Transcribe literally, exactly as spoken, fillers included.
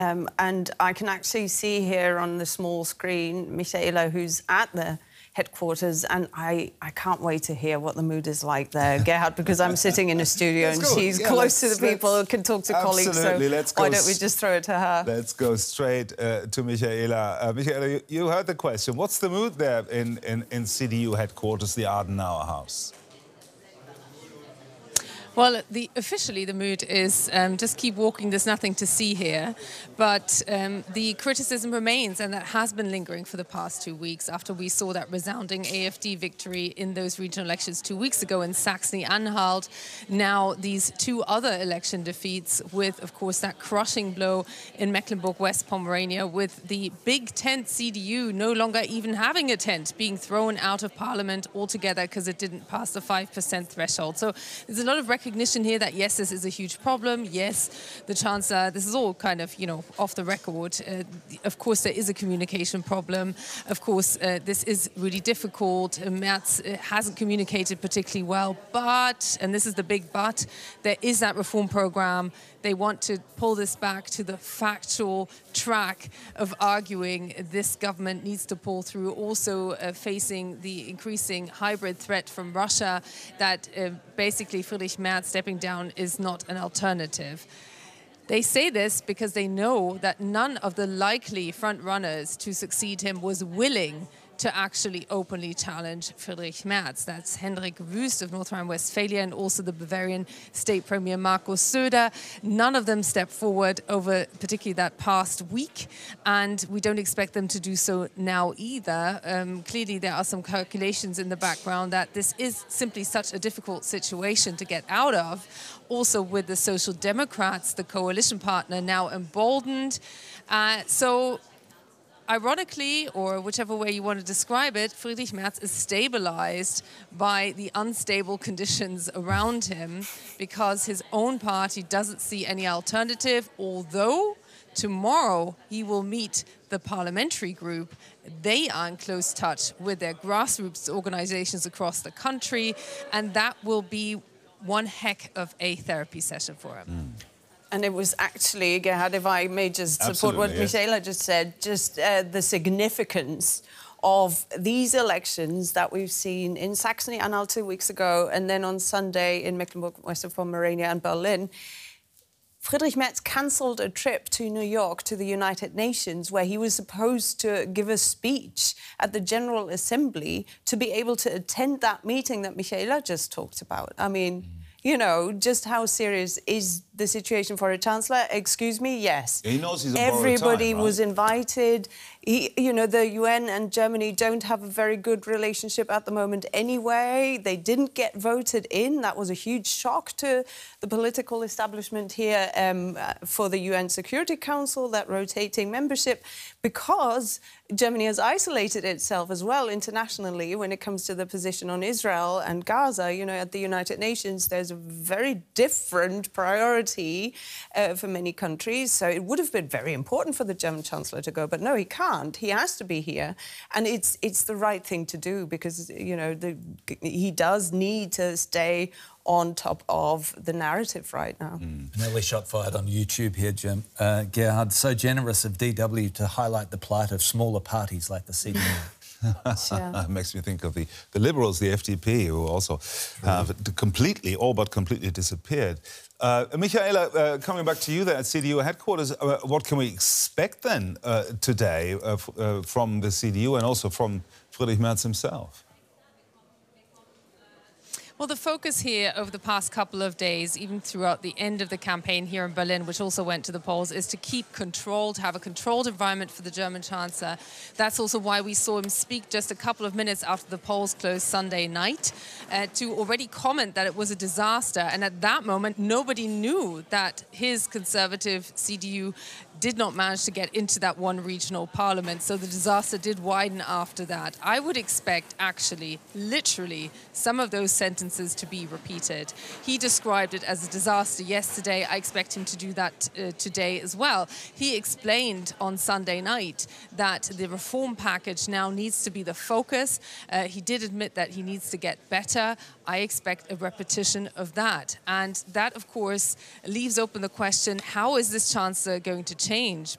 Um, and I can actually see here on the small screen Michaela, who's at the headquarters, and I, I can't wait to hear what the mood is like there, Gerhard, because I'm sitting in a studio and go. she's yeah, close to the people, can talk to colleagues, so let's why don't we just throw it to her? Let's go straight uh, to Michaela. Uh, Michaela, you, you heard the question. What's the mood there in, in, in C D U headquarters, the Adenauer House? Well, the, officially the mood is um, just keep walking, there's nothing to see here. But um, the criticism remains, and that has been lingering for the past two weeks after we saw that resounding A F D victory in those regional elections two weeks ago in Saxony-Anhalt. Now these two other election defeats with, of course, that crushing blow in Mecklenburg-West Pomerania, with the big tent C D U no longer even having a tent, being thrown out of parliament altogether because it didn't pass the five percent threshold. So there's a lot of recognition here that, yes, this is a huge problem. Yes, the Chancellor, this is all kind of, you know, off the record. Uh, of course, there is a communication problem. Of course, uh, this is really difficult. Uh, Merz uh, hasn't communicated particularly well, but, and this is the big but, there is that reform program. They want to pull this back to the factual track of arguing this government needs to pull through, also uh, facing the increasing hybrid threat from Russia, that uh, basically Friedrich Merz stepping down is not an alternative. They say this because they know that none of the likely front-runners to succeed him was willing to actually openly challenge Friedrich Merz. That's Hendrik Wüst of North Rhine-Westphalia and also the Bavarian State Premier Markus Söder. None of them stepped forward over particularly that past week, and we don't expect them to do so now either. Um, clearly, there are some calculations in the background that this is simply such a difficult situation to get out of. Also with the Social Democrats, the coalition partner, now emboldened. Uh, so ironically, or whichever way you want to describe it, Friedrich Merz is stabilized by the unstable conditions around him because his own party doesn't see any alternative, although tomorrow he will meet the parliamentary group. They are in close touch with their grassroots organizations across the country, and that will be one heck of a therapy session for him. Mm. And it was actually, Gerhard, if I may just support Absolutely, what yes. Michaela just said, just uh, the significance of these elections that we've seen in Saxony-Anhalt two weeks ago, and then on Sunday in Mecklenburg-West Pomerania and Berlin. Friedrich Merz cancelled a trip to New York to the United Nations where he was supposed to give a speech at the General Assembly to be able to attend that meeting that Michaela just talked about. I mean, you know, just how serious is the situation for a chancellor? Excuse me, yes. He knows he's on Everybody time, right? was invited. He, you know, the U N and Germany don't have a very good relationship at the moment anyway. They didn't get voted in. That was a huge shock to the political establishment here um, for the U N Security Council, that rotating membership, because Germany has isolated itself as well internationally when it comes to the position on Israel and Gaza. You know, at the United Nations, there's a very different priority uh, for many countries. So it would have been very important for the German Chancellor to go, but no, he can't. He has to be here. And it's it's the right thing to do because, you know, the, he does need to stay on top of the narrative right now. Mm. An early shot fired on YouTube here, Jim. Uh, Gerhard, so generous of D W to highlight the plight of smaller parties like the C D U. It makes me think of the, the Liberals, the F D P, who also have completely, all but completely disappeared. Uh, Michaela, uh, coming back to you there at C D U headquarters, uh, what can we expect then uh, today uh, f uh, from the C D U and also from Friedrich Merz himself? Well, the focus here over the past couple of days, even throughout the end of the campaign here in Berlin, which also went to the polls, is to keep control, to have a controlled environment for the German Chancellor. That's also why we saw him speak just a couple of minutes after the polls closed Sunday night uh, to already comment that it was a disaster. And at that moment, nobody knew that his conservative C D U did not manage to get into that one regional parliament. So the disaster did widen after that. I would expect, actually, literally, some of those sentences to be repeated. He described it as a disaster yesterday. I expect him to do that uh, today as well. He explained on Sunday night that the reform package now needs to be the focus. Uh, he did admit that he needs to get better. I expect a repetition of that. And that, of course, leaves open the question, how is this Chancellor going to change?